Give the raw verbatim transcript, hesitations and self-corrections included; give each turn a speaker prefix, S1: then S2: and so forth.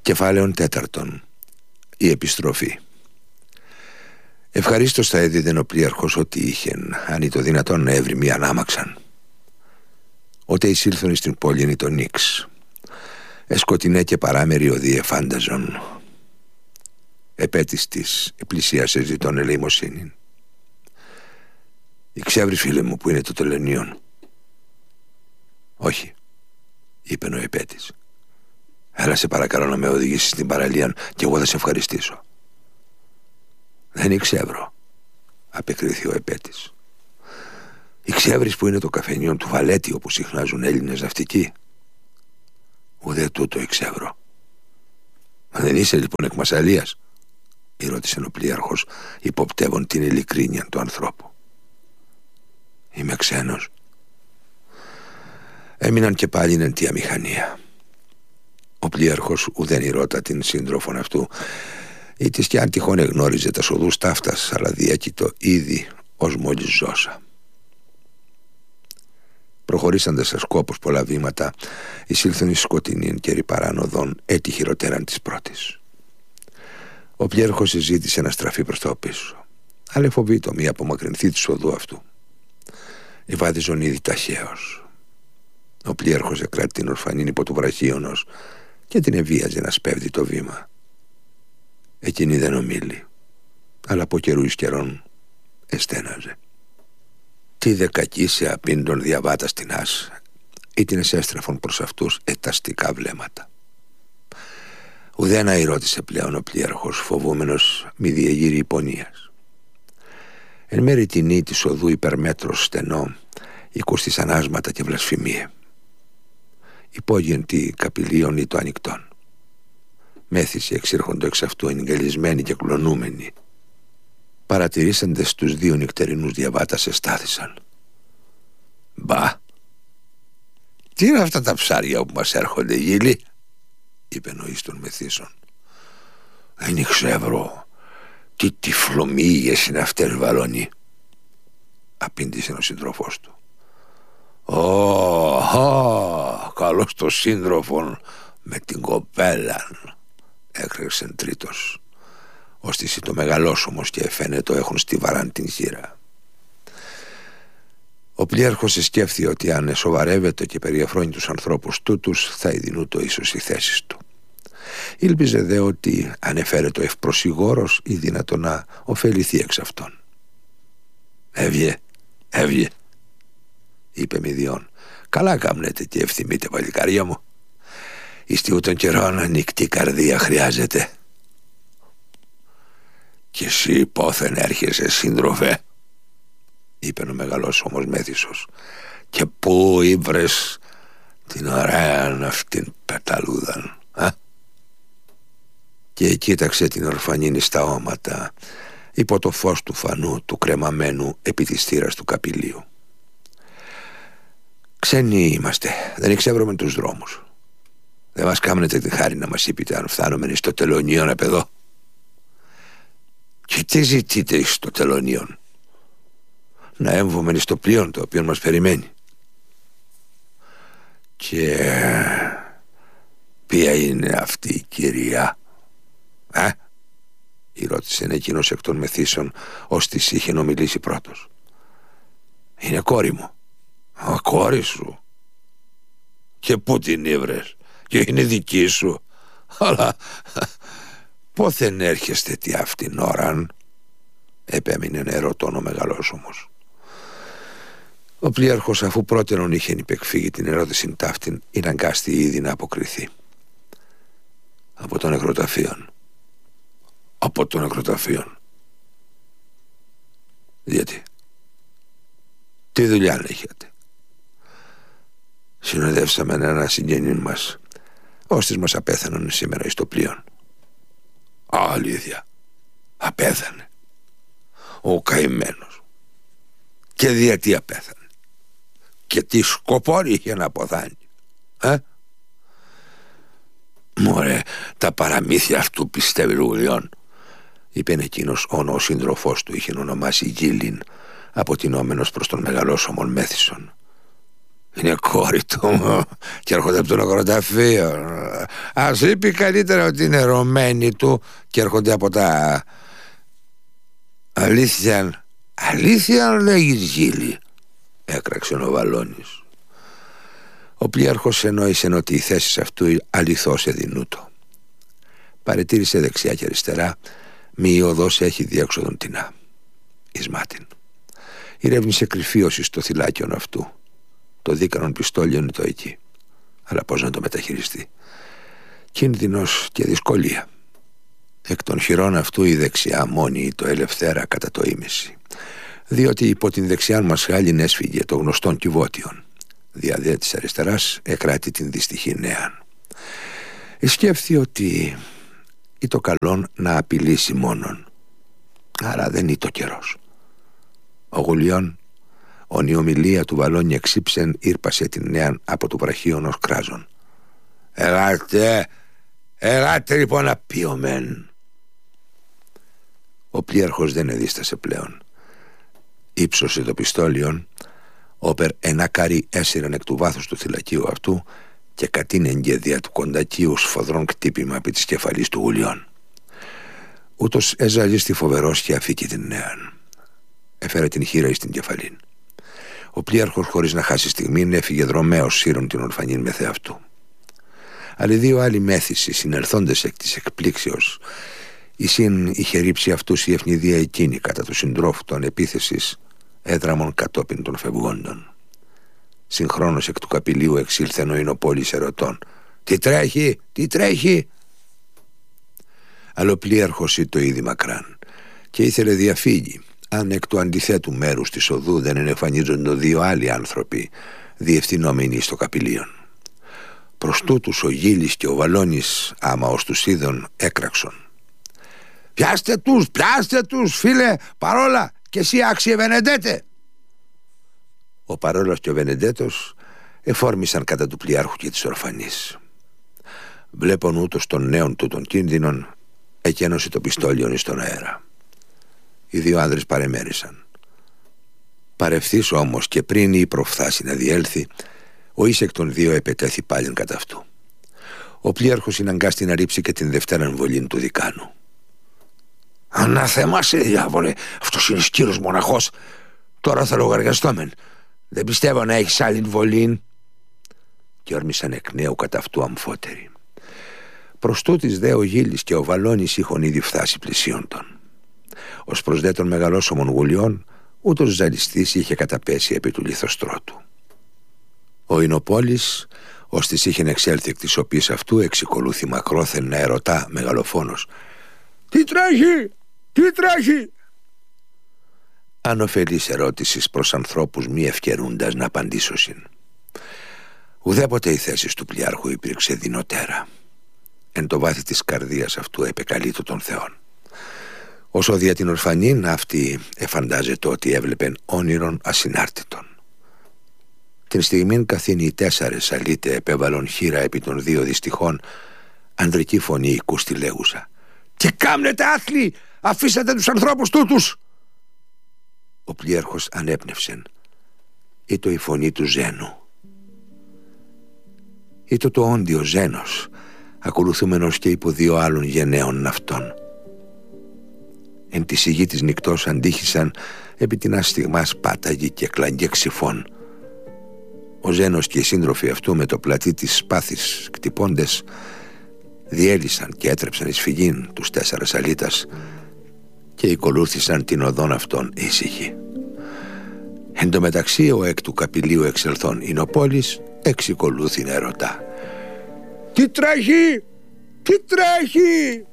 S1: Κεφάλαιον τέταρτον. Η επιστροφή. Ευχαρίστως θα έδιδεν ο πλοίαρχος ότι είχεν, αν ή το δυνατόν να έβρει μία ανάμαξαν. Ότε εισήλθον εις την πόλην ή τον Νίξ, εσκοτεινέ και παράμερη οδοί εφάνταζον. Επέτης της επλησίασε ζητών ελεημοσύνην. «Ηξεύρει, φίλε μου, που είναι το τελωνίον?» «Όχι», είπεν ο επέτης. «Έλα σε παρακαλώ να με οδηγήσεις στην παραλία και εγώ θα σε ευχαριστήσω». «Δεν ηξεύρω», απεκρίθη ο επέτης. «Ηξεύρεις που είναι το καφενείο του Βαλέτη όπου συχνάζουν Έλληνες ναυτικοί?» «Ουδέ τούτο ηξεύρω». «Μα δεν είσαι λοιπόν εκ Μασσαλίας?» ρώτησε ο πλοίαρχος, υποπτεύων την ειλικρίνεια του ανθρώπου. «Είμαι ξένος». Έμειναν και πάλι εν τη αμηχανία. Ο πλοίαρχος ουδέν ρώτα την σύντροφον αυτού, ή της κι αν τυχόν εγνώριζε τα σοδούς ταύτας, αλλά διέκειτο ήδη ως μόλις ζώσα. Προχωρήσαντες σε σκόπους πολλά βήματα, εισήλθον εις σκοτεινήν και ρυπαράν οδόν, έτη χειροτέραν της πρώτης. Ο πλοίαρχος συζήτησε να στραφεί προς το πίσω, αλλά φοβήτο μη απομακρυνθεί της οδού αυτού. Ευάδιζον ήδη ταχαίως. Ο πλοίαρχος εκράτη την ορφανήν υπό του βραχίωνος και την ευίαζε να σπέβδει το βήμα. Εκείνη δεν ομίλη, αλλά από καιρού εις καιρών εστέναζε. Τι δε κακίσε απίντων διαβάτα στην άς, ή την εσέστρεφον προς αυτούς εταστικά βλέμματα. Ουδένα ερώτησε πλέον ο πλοίαρχος, φοβούμενος μη διεγείρει υπονίας. Εν μέρη τινή της οδού υπερμέτρος στενό, οικούστης ανάσματα και βλασφημίε. Υπόγειν τη καπηλίων ή το ανοιχτόν. Μέθηση εξήρχοντο εξ αυτού εγγελισμένοι και κλονούμενοι. Παρατηρήσαντες τους δύο νυχτερινούς διαβάτας εστάθησαν. «Μπα! Τι είναι αυτά τα ψάρια που μας έρχονται, γύλοι?» είπε ο εις των μεθύσεων. «Δεν ηξεύρω. Τι τυφλομύγες είναι αυτές, βαλόνι», απήντησε ο σύντροφός του. «Ω, καλώς το σύντροφον με την κοπέλαν», έκρεξεν τρίτος. «Ώστις το μεγαλόσωμος και εφαίνετο έχουν στιβαράν την χείρα». Ο πλοίαρχος εσκέφθη ότι αν εσοβαρεύεται και περιεφρώνει τους ανθρώπους τούτους, θα ειδινούτο ίσως οι θέσεις του. Ήλπιζε δε ότι αν εφέρετο ευπροσιγόρος ή δυνατό να ωφεληθεί εξ αυτών. «Έβγε, έβγε», είπε μηδιών. «Καλά κάμνετε και ευθυμείτε, παλικάρια μου. Εις τούτων καιρών ανοιχτή καρδία χρειάζεται». «Κι εσύ πόθεν έρχεσαι, σύντροφε?» είπε ο μεγαλόσωμος μέθησος. «Και πού ήβρες την ωραίαν αυτήν πεταλούδαν, α?» Και κοίταξε την ορφανίνη στα όματα, υπό το φως του φανού του κρεμαμένου επί της θύρας του καπηλίου. «Ξένοι είμαστε, δεν εξεύρουμε τους δρόμους. Δεν μας κάμνετε τη χάρη να μας είπετε αν φτάνομεν στο τελωνίον απ' εδώ?» «Και τι ζητείτε στο τελωνίον?» «Να έμβομεν στο πλοίο το οποίο μας περιμένει». «Και ποια είναι αυτή η κυρία, ε?» ρώτησε εκείνος εκ των μεθύσεων, ώστις είχε νομιλήσει πρώτος. «Είναι κόρη μου». «Α, κόρη σου? Και πού την ήβρες? Και είναι δική σου? Αλλά πόθεν έρχεστε τι αυτήν ώραν?» επέμεινε ερωτών ο μεγαλόσωμος. Ο πλοίαρχος, αφού πρώτερον είχε υπεκφύγει την ερώτηση ταύτην, αναγκάστη ήδη να αποκριθεί. «Από τον νεκροταφείον». «Από τον νεκροταφείον? Γιατί? Τι δουλειά έχετε?» «Συνοδεύσαμε ένα συγγενή μας, ώστις μας απέθαναν σήμερα εις το πλοίον». «Α, αλήθεια? Απέθανε? Ο καημένος? Και δια τι απέθανε? Και τι σκοπό είχε να αποθάνει, ε?» «Μωρέ, τα παραμύθια αυτού πιστεύει Ρουλιών», είπε εκείνος όνο ο σύντροφός του είχε ονομάσει Γίλιν, αποτινόμενος προς τον μεγαλόσωμον μέθησον. «Είναι κόρη του και έρχονται από τον νεκροταφείο. Ας είπε καλύτερα ότι είναι ερωμένοι του και έρχονται από τα... Αλήθεια, αλήθεια λέγεις Γίλη, έκραξε ο Βαλώνης. Ο πλοίαρχος εννοήσε ότι η θέση αυτού αληθώς εδινούτο. Παρετήρησε δεξιά και αριστερά, μη η οδός έχει διέξοδον τεινά. Ισμάτιν. Ηρεύνησε κρυφίωση στο θυλάκιον αυτού. Το δίκανον πιστόλιο είναι το εκεί. Αλλά πώς να το μεταχειριστεί? Κίνδυνος και δυσκολία. Εκ των χειρών αυτού η δεξιά μόνη το ελευθέρα κατά το ίμιση, διότι υπό την δεξιά μας χάλιν έσφυγε το γνωστόν κυβότιον. Διαδέ της αριστεράς εκράτη την δυστυχή νέαν. Σκέφθη ότι ή το καλόν να απειλήσει μόνον, άρα δεν είναι το καιρός. Ο Γουλιών, ον η ομιλία του Βαλώνη εξύψεν, ήρπασε την νέαν από το βραχίον ως κράζον. «Ελάτε, ελάτε λοιπόν απείωμεν». Ο πλοίαρχος δεν εδίστασε πλέον. Ήψωσε το πιστόλιον, όπερ ένα κάρι έσυραν εκ του βάθους του θυλακίου αυτού και κατήνεγγε δια του κοντακίου σφοδρών κτύπημα επί της κεφαλής του Γουλιών. Ούτως έζαλίστη φοβερός και αφήκει την νέαν. Έφερε την χείρα εις την κεφαλήν. Ο πλοίαρχος, χωρίς να χάσει στιγμήν, έφυγε δρομέως σύρων την ορφανήν με θεαυτού. Αλλά δύο άλλοι μέθησοι, συνελθόντες εκ της εκπλήξεως, η συν είχε ρίψει αυτούς η ευνηδία εκείνη κατά του συντρόφου των επίθεσης, έδραμον κατόπιν των φευγόντων. Συγχρόνως εκ του καπηλίου εξήλθεν ο Ινοπόλης ερωτών. «Τι τρέχει, τι τρέχει?» Αλλά ο πλοίαρχος το ήδη μακράν και ήθελε διαφύγει, αν εκ του αντιθέτου μέρους της οδού δεν ενεφανίζονται δύο άλλοι άνθρωποι διευθυνόμενοι στο καπηλίον. Προς τούτους ο Γίλης και ο Βαλώνης, άμα ως τους είδων, έκραξον. «Πιάστε τους, πιάστε τους, φίλε, παρόλα, και εσύ άξιε Βενεντέτε!» Ο Παρόλας και ο Βενεντέτος εφόρμησαν κατά του πλοιάρχου και της ορφανής. Βλέπον ούτως των νέων του των κίνδυνων, εκένωσε το πιστόλιον στον αέρα. Οι δύο άνδρες παρεμέρισαν. Παρευθύς όμως και πριν η προφθάση να διέλθει, ο εις εκ των δύο επετέθη πάλιν κατά αυτού. Ο πλοίαρχος συναγκάστη να ρίψει και την δευτέραν βολήν του δικάνου. «Αναθεμάσαι, διάβολε, αυτός είναι σκύρος μοναχός. Τώρα θα λογαριαστόμεν. Δεν πιστεύω να έχεις άλλην βολήν». Και όρμησαν εκ νέου κατά αυτού αμφότεροι. Προς τούτης δε ο Γίλης και ο Βαλώνης είχον ήδη φτάσει πλησίοντον. Ως προς δε των μεγαλόσωμων Γουλιών, ούτως ζαλιστής είχε καταπέσει επί του λιθοστρώτου. Ο Ινοπόλης, ως της είχεν εξέλθει εκ της οποίας αυτού, εξηκολούθη μακρόθεν να ερωτά μεγαλοφόνος. «Τι τρέχει, τι τρέχει?» Ανοφελής ερώτησης προς ανθρώπους μη ευκαιρούντας να απαντήσωσιν. Ουδέποτε η θέση του πλοιάρχου υπήρξε δυνοτέρα. Εν το βάθη της καρδίας αυτού επεκαλείτο των Θεών. Όσο δια την ορφανήν αυτή εφαντάζεται ότι έβλεπεν όνειρον ασυνάρτητον. Την στιγμήν καθήν οι τέσσαρες αλήτε επέβαλον χείρα επί των δύο δυστυχών, ανδρική φωνή οικούστη λέγουσα. «Τι κάμνετε άθλοι, αφήσατε τους ανθρώπους τούτους!» Ο πλοίαρχος ανέπνευσεν. Ήτο η φωνή του Ζένου. Ήτο το όντιο Ζένος, ακολουθούμενος και υπό δύο άλλων γενναίων ναυτών. Εν τη σιγή της νυκτός αντίχησαν επί την άστιγμάς πάταγοι και κλαγκέ ξυφών. Ο Ζένος και οι σύντροφοι αυτού με το πλατή της σπάθης κτυπώντες διέλυσαν και έτρεψαν εις φυγήν τους τέσσερας αλήτας και ακολούθησαν την οδόν αυτών ήσυχοι. Εν τω μεταξύ ο εκ του καπηλίου εξελθών Ινοπόλης εξηκολούθην ερωτά. «Τι τρέχει, τι τρέχει?»